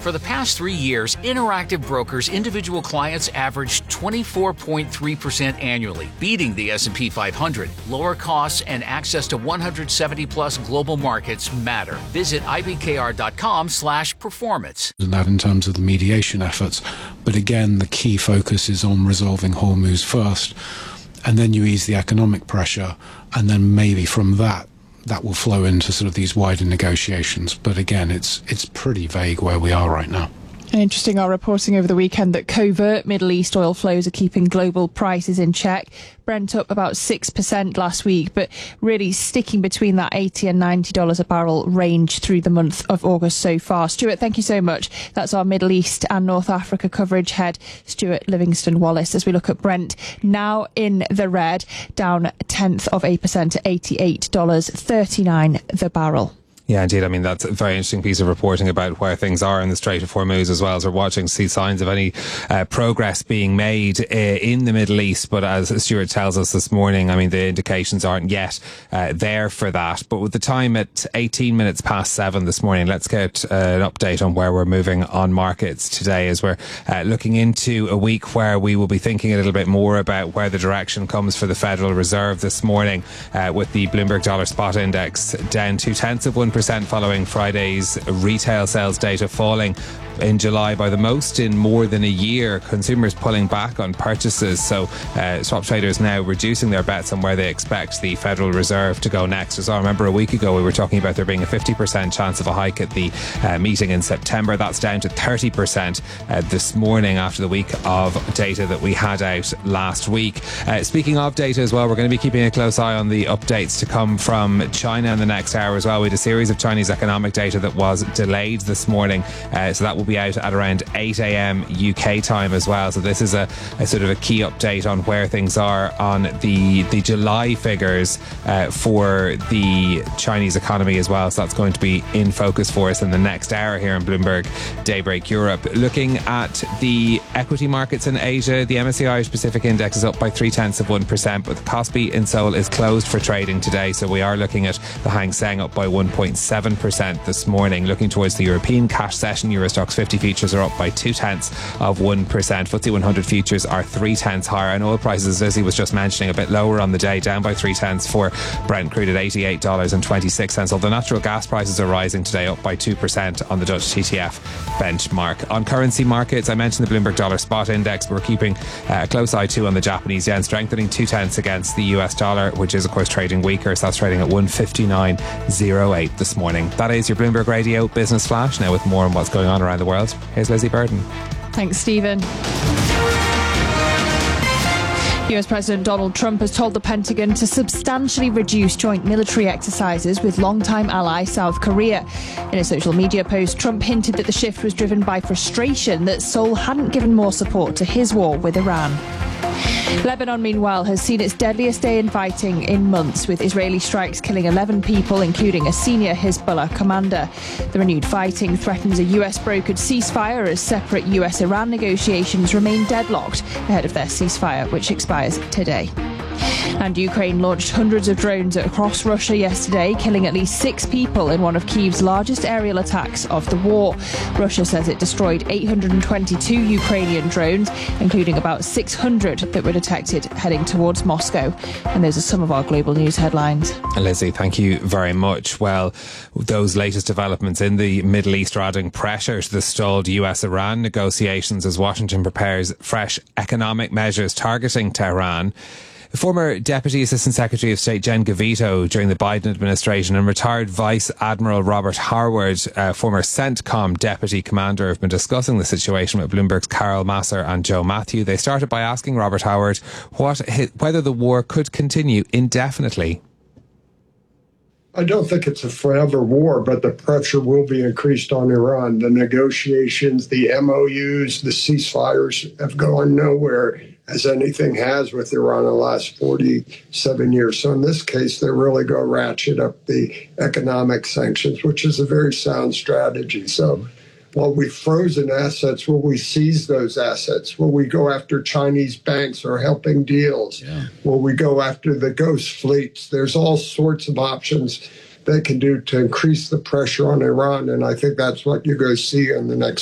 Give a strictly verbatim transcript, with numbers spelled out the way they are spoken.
For the past three years, Interactive Brokers individual clients averaged twenty-four point three percent annually, beating the S and P five hundred. Lower costs and access to one hundred seventy plus global markets matter. Visit I B K R dot com slash performance. And that in terms of the mediation efforts. But again, the key focus is on resolving Hormuz first. And then you ease the economic pressure. And then maybe from that, that will flow into sort of these wider negotiations. But again, it's it's pretty vague where we are right now. And interesting, our reporting over the weekend that covert Middle East oil flows are keeping global prices in check. Brent up about six percent last week, but really sticking between that eighty and ninety dollars a barrel range through the month of August so far. Stuart, thank you so much. That's our Middle East and North Africa coverage head, Stuart Livingston Wallace, as we look at Brent now in the red, down a tenth of a percent to eighty-eight dollars thirty-nine the barrel. Yeah, indeed. I mean, that's a very interesting piece of reporting about where things are in the Strait of Hormuz, as well as we're watching to see signs of any uh, progress being made uh, in the Middle East. But as Stuart tells us this morning, I mean, the indications aren't yet uh, there for that. But with the time at eighteen minutes past seven this morning, let's get uh, an update on where we're moving on markets today, as we're uh, looking into a week where we will be thinking a little bit more about where the direction comes for the Federal Reserve this morning, uh, with the Bloomberg Dollar Spot Index down two tenths of one percent following Friday's retail sales data falling in July by the most in more than a year. Consumers pulling back on purchases, so uh, swap traders now reducing their bets on where they expect the Federal Reserve to go next. As I remember, a week ago we were talking about there being a fifty percent chance of a hike at the uh, meeting in September. That's down to thirty percent uh, this morning after the week of data that we had out last week. Uh, speaking of data as well, we're going to be keeping a close eye on the updates to come from China in the next hour as well. We had a series of Chinese economic data that was delayed this morning, uh, so that will be out at around eight a.m. U K time as well. So this is a, a sort of a key update on where things are on the the July figures uh, for the Chinese economy as well. So that's going to be in focus for us in the next hour here in Bloomberg Daybreak Europe. Looking at the equity markets in Asia, the M S C I Irish Pacific Index is up by three tenths of one percent, but the Kospi in Seoul is closed for trading today. So we are looking at the Hang Seng up by one point seven percent this morning. Looking towards the European cash session, Eurostoxx fifty futures are up by two tenths of one percent. F T S E one hundred futures are three tenths higher, and oil prices, as Lizzie was just mentioning, a bit lower on the day, down by three tenths for Brent crude at eighty-eight dollars and twenty-six cents. Although natural gas prices are rising today, up by two percent on the Dutch T T F benchmark. On currency markets, I mentioned the Bloomberg Dollar Spot Index. We're keeping uh, a close eye too on the Japanese yen, strengthening two tenths against the U S dollar, which is of course trading weaker. So that's trading at one fifty-nine oh eight this morning. That is your Bloomberg Radio Business Flash. Now with more on what's going on around the world, here's Lizzie Burden. Thanks, Stephen. U S President Donald Trump has told the Pentagon to substantially reduce joint military exercises with longtime ally South Korea. In a social media post, Trump hinted that the shift was driven by frustration that Seoul hadn't given more support to his war with Iran. Lebanon, meanwhile, has seen its deadliest day in fighting in months, with Israeli strikes killing eleven people, including a senior Hezbollah commander. The renewed fighting threatens a U S-brokered ceasefire as separate U S-Iran negotiations remain deadlocked ahead of their ceasefire, which expires today. And Ukraine launched hundreds of drones across Russia yesterday, killing at least six people in one of Kyiv's largest aerial attacks of the war. Russia says it destroyed eight hundred twenty-two Ukrainian drones, including about six hundred that were detected heading towards Moscow. And those are some of our global news headlines. Lizzie, thank you very much. Well, those latest developments in the Middle East are adding pressure to the stalled U S-Iran negotiations as Washington prepares fresh economic measures targeting Tehran. Former Deputy Assistant Secretary of State Jen Gavito during the Biden administration and retired Vice Admiral Robert Harward, uh, former CENTCOM Deputy Commander, have been discussing the situation with Bloomberg's Carol Masser and Joe Matthew. They started by asking Robert Harward what, whether the war could continue indefinitely. I don't think it's a forever war, but the pressure will be increased on Iran. The negotiations, the M O Us, the ceasefires have gone nowhere, as anything has with Iran in the last forty-seven years. So in this case, they really go ratchet up the economic sanctions, which is a very sound strategy. So while we've frozen assets, will we seize those assets? Will we go after Chinese banks or helping deals? Yeah. Will we go after the ghost fleets? There's all sorts of options they can do to increase the pressure on Iran, and I think that's what you're going to see in the next